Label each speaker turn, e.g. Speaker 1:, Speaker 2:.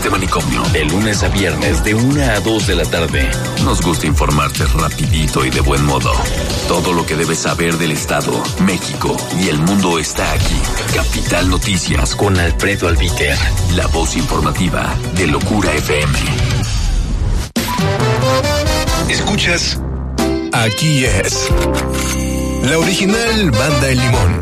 Speaker 1: Este Manicomio. De lunes a viernes, de 1 a 2 de la tarde. Nos gusta informarte rapidito y de buen modo. Todo lo que debes saber del Estado, México y el mundo está aquí. Capital Noticias con Alfredo Albíter. La voz informativa de Locura FM.
Speaker 2: Escuchas. Aquí es la original Banda El Limón.